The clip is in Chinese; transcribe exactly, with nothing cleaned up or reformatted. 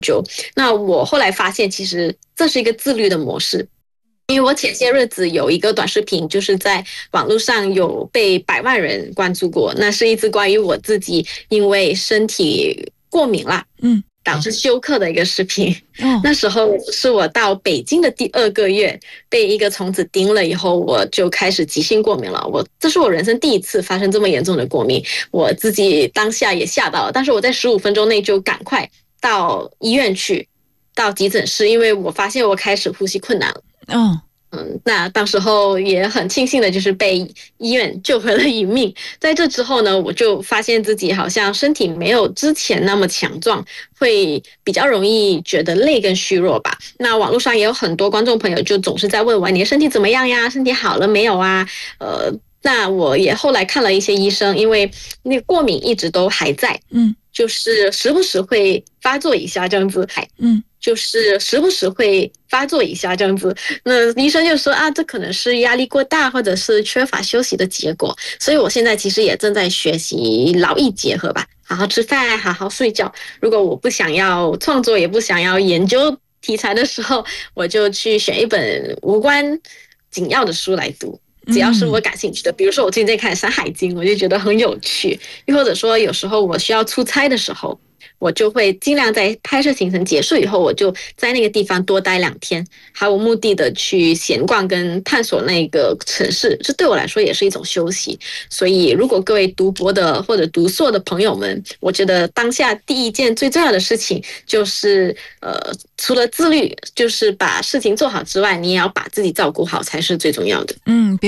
那我后来发现，其实这是一个自律的模式。因为我前些日子有一个短视频，就是在网络上有被百万人关注过，那是一支关于我自己因为身体过敏啦， 嗯， 导致休克的一个视频。 哦， 那时候是我到北京的第二个月，被一个虫子叮了以后，我就开始急性过敏了。我这是我人生第一次发生这么严重的过敏，我自己当下也吓到了，但是我在十五分钟内就赶快到医院去，到急诊室，因为我发现我开始呼吸困难了。 哦， 嗯，那当时候也很庆幸的，就是被医院救回了一命。在这之后呢，我就发现自己好像身体没有之前那么强壮，会比较容易觉得累跟虚弱吧。那网络上也有很多观众朋友就总是在问我，你的身体怎么样呀？身体好了没有啊？呃，那我也后来看了一些医生，因为那个过敏一直都还在， 嗯就是时不时会发作一下这样子， 嗯就是时不时会发作一下这样子。那医生就说啊，这可能是压力过大或者是缺乏休息的结果。所以我现在其实也正在学习劳逸结合吧，好好吃饭，好好睡觉。如果我不想要创作，也不想要研究题材的时候，我就去选一本无关紧要的书来读。只要是我感兴趣的，比如说我最近在看《山海经》，我就觉得很有趣。又或者说，有时候我需要出差的时候，我就会尽量在拍摄行程结束以后，我就在那个地方多待两天，毫无目的的去闲逛跟探索那个城市，这对我来说也是一种休息。所以，如果各位读博的或者读硕的朋友们，我觉得当下第一件最重要的事情就是，呃，除了自律，就是把事情做好之外，你也要把自己照顾好才是最重要的。 嗯，别